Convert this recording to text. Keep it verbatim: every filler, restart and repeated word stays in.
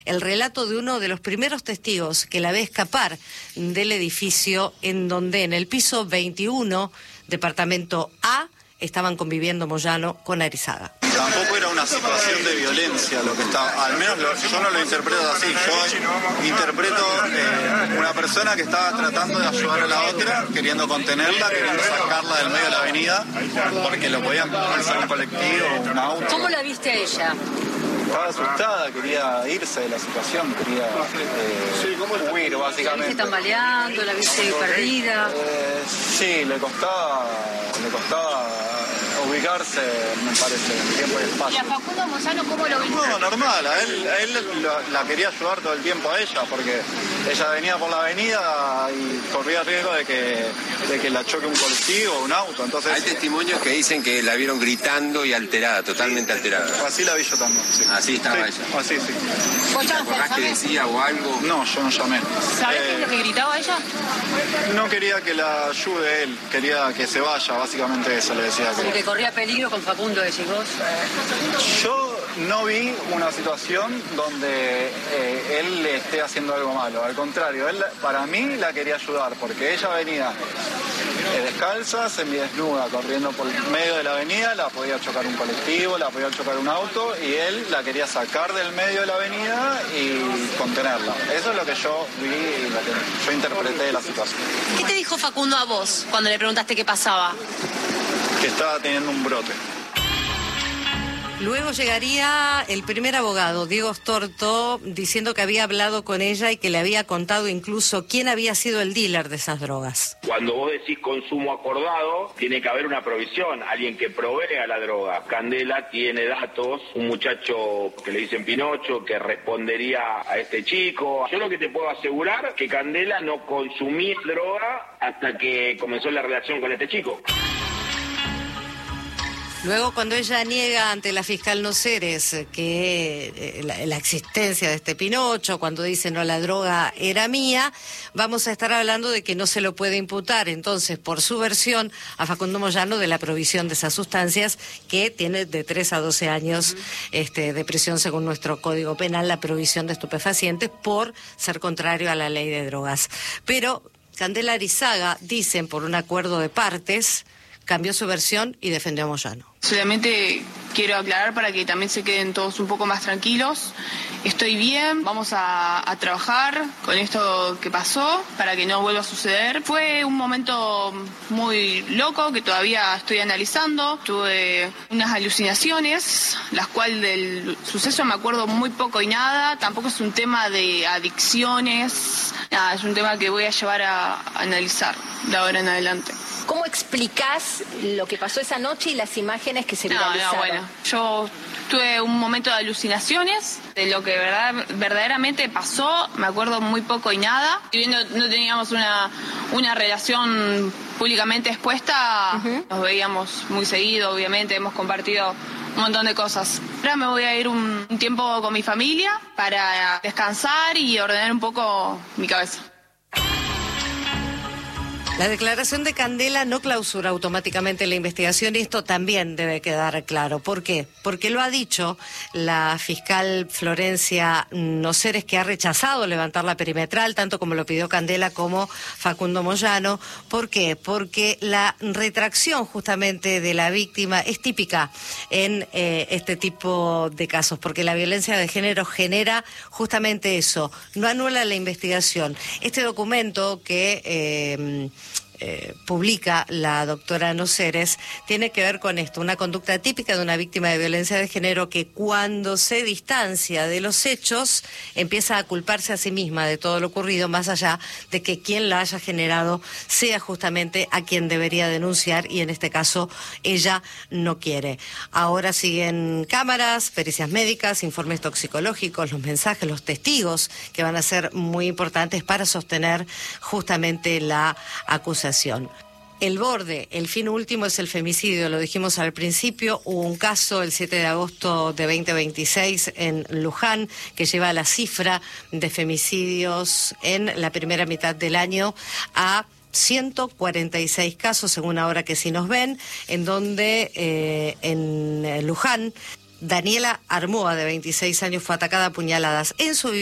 El relato de uno de los primeros testigos que la ve escapar del edificio en donde en el piso veintiuno, departamento A, estaban conviviendo Moyano con Arizaga. Tampoco era una situación de violencia lo que estaba, al menos lo, yo no lo interpreto así, yo interpreto eh, una persona que estaba tratando de ayudar a la otra, queriendo contenerla, queriendo sacarla del medio de la avenida, porque lo podían ponerse en un colectivo, un auto. ¿Cómo la viste a ella? Estaba asustada, quería irse de la situación, quería eh, huir básicamente. ¿La viste tambaleando, la viste perdida? Eh, sí, le costaba, le costaba ubicarse, me parece, en tiempo y espacio. ¿Y a Facundo Moyano cómo lo viste? No, normal, a él, a él la, la quería ayudar todo el tiempo a ella, porque ella venía por la avenida y corría riesgo de que, de que la choque un colectivo o un auto. Entonces, hay testimonios que dicen que la vieron gritando y alterada, totalmente alterada. Así la vi yo también, sí. Así estaba sí, ella. Así, sí. ¿Y te acordás que decía o algo? No, yo no llamé. ¿Sabés eh, qué es lo que gritaba ella? No quería que la ayude él, quería que se vaya, básicamente eso le decía. Como que corría peligro con Facundo, decís vos. Yo no vi una situación donde eh, él le esté haciendo algo malo, al contrario, él para mí la quería ayudar, porque ella venía eh, descalza, semidesnuda, corriendo por el medio de la avenida, la podía chocar un colectivo, la podía chocar un auto, y él la quería sacar del medio de la avenida y contenerla. Eso es lo que yo vi y lo que yo interpreté de la situación. ¿Qué te dijo Facundo a vos cuando le preguntaste qué pasaba? Que estaba teniendo un brote. Luego llegaría el primer abogado, Diego Storto, diciendo que había hablado con ella y que le había contado incluso quién había sido el dealer de esas drogas. Cuando vos decís consumo acordado, tiene que haber una provisión, alguien que provea la droga. Candela tiene datos, un muchacho que le dicen Pinocho, que respondería a este chico. Yo lo que te puedo asegurar es que Candela no consumía droga hasta que comenzó la relación con este chico. Luego, cuando ella niega ante la fiscal Noceres que eh, la, la existencia de este Pinocho, cuando dice no, la droga era mía, vamos a estar hablando de que no se lo puede imputar, entonces, por su versión, a Facundo Moyano de la provisión de esas sustancias, que tiene de tres a doce años este, de prisión según nuestro Código Penal, la provisión de estupefacientes por ser contrario a la ley de drogas. Pero Candela Arizaga, dicen por un acuerdo de partes, cambió su versión y defendió a Moyano. Solamente quiero aclarar para que también se queden todos un poco más tranquilos. Estoy bien, vamos a, a trabajar con esto que pasó para que no vuelva a suceder. Fue un momento muy loco que todavía estoy analizando. Tuve unas alucinaciones, las cuales del suceso me acuerdo muy poco y nada. Tampoco es un tema de adicciones, nada, es un tema que voy a llevar a, a analizar de ahora en adelante. ¿Cómo explicás lo que pasó esa noche y las imágenes que se viralizaron? No, no, bueno, yo tuve un momento de alucinaciones de lo que verdad, verdaderamente pasó, me acuerdo muy poco y nada. Si bien no, no teníamos una, una relación públicamente expuesta, uh-huh. Nos veíamos muy seguido, obviamente, hemos compartido un montón de cosas. Ahora me voy a ir un, un tiempo con mi familia para descansar y ordenar un poco mi cabeza. La declaración de Candela no clausura automáticamente la investigación y esto también debe quedar claro. ¿Por qué? Porque lo ha dicho la fiscal Florencia Noceres, que ha rechazado levantar la perimetral, tanto como lo pidió Candela como Facundo Moyano. ¿Por qué? Porque la retracción justamente de la víctima es típica en eh, este tipo de casos, porque la violencia de género genera justamente eso, no anula la investigación. Este documento que Eh, Eh, publica la doctora Noceres tiene que ver con esto, una conducta típica de una víctima de violencia de género que cuando se distancia de los hechos empieza a culparse a sí misma de todo lo ocurrido, más allá de que quien la haya generado sea justamente a quien debería denunciar, y en este caso ella no quiere. Ahora siguen cámaras, pericias médicas, informes toxicológicos, los mensajes, los testigos que van a ser muy importantes para sostener justamente la acusación. El borde, el fin último es el femicidio, lo dijimos al principio. Hubo un caso el siete de agosto de veinte veintiséis en Luján que lleva la cifra de femicidios en la primera mitad del año a ciento cuarenta y seis casos, según ahora que sí nos ven, en donde eh, en Luján Daniela Armoa, de veintiséis años, fue atacada a puñaladas en su